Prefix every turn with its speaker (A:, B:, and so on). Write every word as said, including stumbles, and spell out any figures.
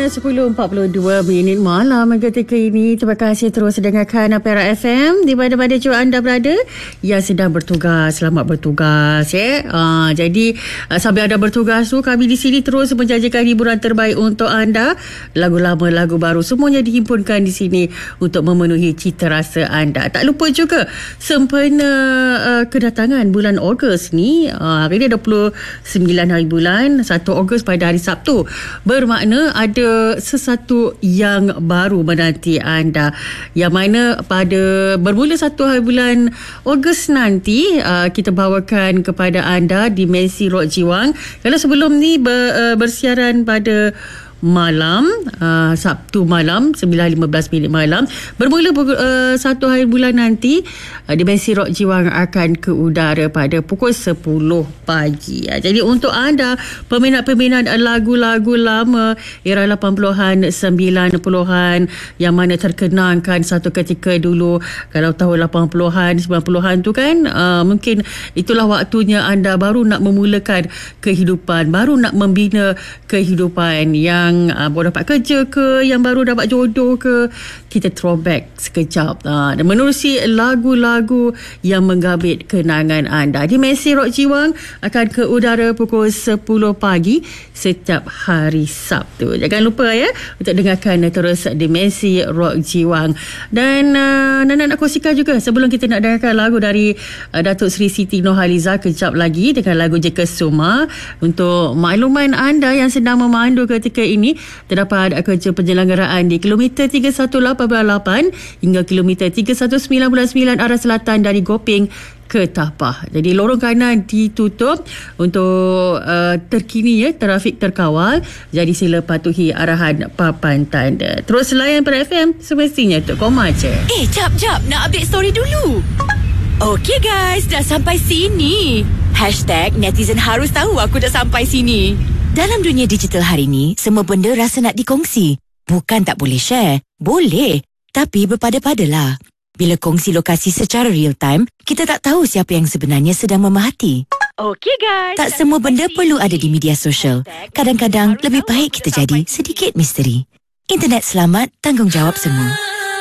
A: sepuluh empat puluh dua minit malam ketika ini. Terima kasih terus dengarkan Perak F M di mana-mana juga anda berada yang sedang bertugas. Selamat bertugas ya. Uh, jadi uh, sambil anda bertugas tu, kami di sini terus menjanjikan hiburan terbaik untuk anda. Lagu lama, lagu baru semuanya dihimpunkan di sini untuk memenuhi cita rasa anda. Tak lupa juga sempena uh, kedatangan bulan Ogos ni. Uh, hari ni dua puluh sembilan hari bulan satu Ogos pada hari Sabtu. Bermakna ada sesuatu yang baru menanti anda, yang mana pada bermula satu hari bulan Ogos nanti uh, kita bawakan kepada anda Dimensi Rock Jiwang. Kalau sebelum ni ber, uh, bersiaran pada malam uh, Sabtu malam sembilan lima belas minit malam, bermula uh, satu hari bulan nanti uh, Dimensi Rock Jiwang akan ke udara pada pukul sepuluh pagi. uh, jadi untuk anda peminat-peminat lagu-lagu lama era lapan puluhan sembilan puluhan yang mana terkenangkan satu ketika dulu, kalau tahun lapan puluhan sembilan puluhan tu kan, uh, mungkin itulah waktunya anda baru nak memulakan kehidupan, baru nak membina kehidupan, yang yang uh, baru dapat kerja ke, yang baru dapat jodoh ke, kita throwback sekejap uh, dan menerusi lagu-lagu yang menggabit kenangan anda. Dimensi Rock Jiwang akan ke udara pukul sepuluh pagi setiap hari Sabtu. Jangan lupa ya untuk dengarkan terus Dimensi Rock Jiwang. Dan uh, Nana nak kongsikan juga sebelum kita nak dengarkan lagu dari uh, Datuk Seri Siti Nurhaliza kejap lagi dengan lagu Jeka Suma. Untuk makluman anda yang sedang memandu ketika ini, ini terdapat kerja penyelenggaraan di kilometer tiga satu lapan lapan hingga kilometer tiga satu sembilan sembilan arah selatan dari Gopeng ke Tapah. Jadi lorong kanan ditutup untuk uh, terkini ya, trafik terkawal. Jadi sila patuhi arahan papan tanda. Terus layan Perak F M semestinya Tok Koma je.
B: Eh, jap jap, nak update story dulu. Okey guys, dah sampai sini. Hashtag netizen harus tahu aku dah sampai sini. Dalam dunia digital hari ni, semua benda rasa nak dikongsi. Bukan tak boleh share. Boleh. Tapi berpada-padalah. Bila kongsi lokasi secara real time, kita tak tahu siapa yang sebenarnya sedang memerhati.
C: Okey guys.
B: Tak semua benda perlu ada di media sosial. Kadang-kadang lebih baik kita jadi sedikit misteri. Internet selamat, tanggungjawab semua.